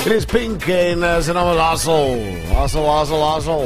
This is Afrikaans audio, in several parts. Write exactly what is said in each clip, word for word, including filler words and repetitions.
Dit is Pink en uh, sy naam is Hassel. Hassel, Hassel, Hassel.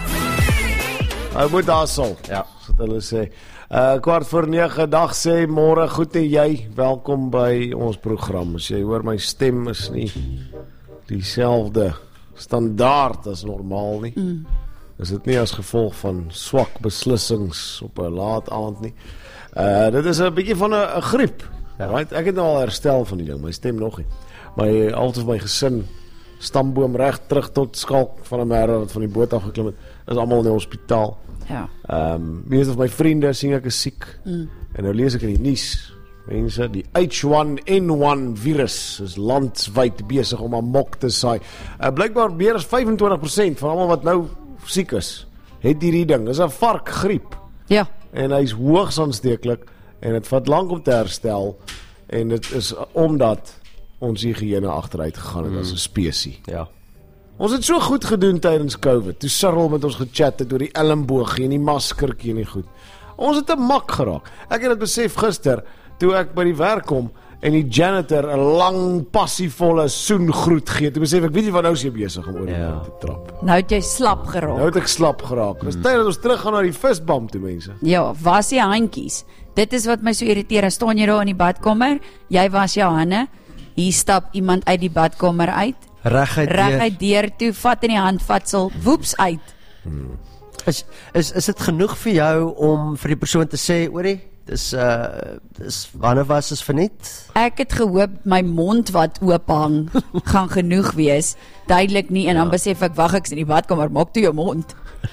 Hy moet Hassel, ja, so wat hulle sê. Uh, kwart voor nege, dag sê, môre, goed en jy, welkom by ons program. As jy hoor my stem is nie dieselfde standaard as normaal nie. Mm. Is dit nie as gevolg van swak beslissings op 'n laat aand nie. Uh, dit is 'n bietjie van 'n griep. Ja. Right? Ek het nou al herstel van die ding, my stem nog nie. My altyd my gesin stamboom reg terug tot Skalk van 'n merwe wat van die boot af geklim het. Is almal in die hospitaal. Ja. Ehm um, meeste van my vriende sien ek is siek. Mm. En nou lees ek in die nuus, mense, die H one N one virus is landwyd besig om amok te saai. Uh, blykbaar meer as vyf en twintig persent van almal wat nou siek is, het hierdie ding. Dis 'n varkgriep. Ja. En hy's hoogs aansteeklik en dit vat lank om te herstel en dit is omdat ons higiëne agteruit gegaan het mm. as 'n spesie. Ja. Ons het so goed gedoen tydens COVID. Toe Cyril met ons gechat het oor die elmboogie en die maskertjie en die goed. Ons het 'n mak geraak. Ek het dit besef gister toe ek by die werk kom en die janitor 'n lang passievolle soengroet gee. Toe besef ek, weet jy wat, nou is jy besig om oor die ja. te trap. Nou het jy slap geraak. Nou het ek slap geraak. Dis mm. tyd dat ons terug gaan na die visbam toe, mense. Ja, was die handjies. Dit is wat my so irriteer. Staan jy daar in die badkamer, jy was jou hande, hier stap iemand uit die badkamer uit, reguit reguit deur toe, vat in die handvatsel, woeps uit. Hmm. Is is is dit genoeg vir jou om vir die persoon te sê, hoorie, dis uh dis wanneer was is verniet? Ek het gehoop my mond wat oop hang gaan genoeg wees. Duidelik nie en ja. Dan besef ek, wag, ek's in die badkamer, maak toe jou mond.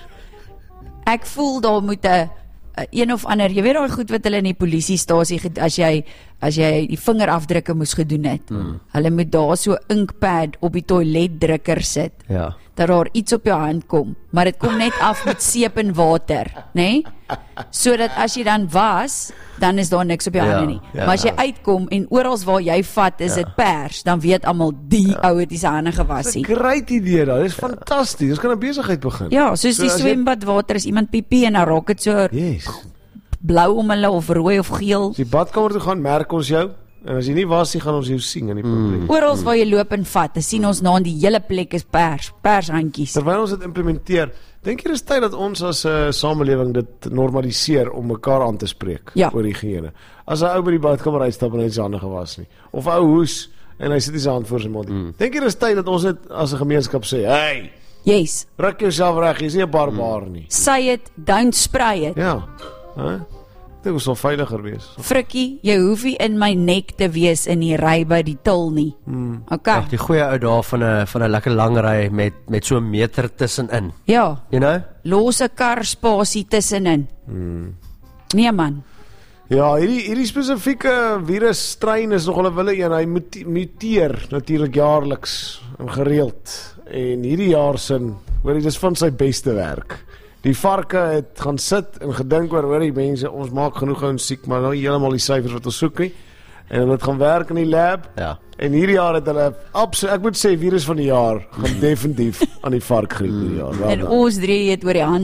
Ek voel daar moet 'n een of ander, jy weet daai goed wat hulle in die polisiestasie, as jy as jy die vingerafdrukke moes gedoen het. Hmm. Hulle moet daar so inkpad op die toiletdrukker sit. Ja. Dat daar iets op jou hand kom, maar dit kom net af met seep en water, nê? Nee? Sodat as jy dan was, dan is daar niks op jou ja, hande nie. Ja, maar as jy uitkom en oral waar jy vat is dit ja. pers, dan weet almal die ja. ou het die hande gewas het. Dis 'n great idee daai. Dis fantasties. Ons kan 'n besigheid begin. Ja, soos so die swembadwater is iemand piepie en dan raak dit so yes. blou om hulle of rooi of geel. As jy badkamer toe gaan, merk ons jou. En as jy nie was nie, gaan ons jou sien in die probleem. Mm. Oral waar jy loop en vat, dan sien ons na die hele plek is pers, pershandjies. Terwyl ons dit implementeer, dink jy dis tyd dat ons as 'n uh, samelewing dit normaliseer om mekaar aan te spreek ja. oor higiëne. As 'n ou by die badkamer uitstap en hy sy hande gewas nie, of 'n ou hoes en hy sit nie sy hand voor sy mond nie. Mm. Dink jy dis tyd dat ons dit as 'n gemeenskap sê, "Hey, yes, ruk jouself reg, jy's nie 'n barbaar mm. nie." Say it, don't spray it. Ja. Hè? Dit was al veiliger wees. Frikkie, jy hoef nie in my nek te wees in die ry by die til nie. Hmm. Okay. Ag, die goeie ou daar van 'n van 'n lekker lang ry met met so 'n meter tussenin. Ja. You know? Los 'n kar spasie tussenin. Hmm. Nee man. Ja, hierdie hierdie spesifieke virusstrain is nogal 'n wille een. Hy muteer natuurlik jaarliks en gereeld. En hierdie jaar sin, hoor jy, dis van sy beste werk. Die varke het gaan sit en gedink oor, hoor die mense, ons maak genoeg ouens siek, maar nou heeltemal die syfers wat ons soek nie. En hulle het gaan werk in die lab. Ja. En hierdie jaar het hulle absoluut, ek moet sê, virus van die jaar gaan definitief aan die varkgriep hierdie jaar. En ons drie het oor die hand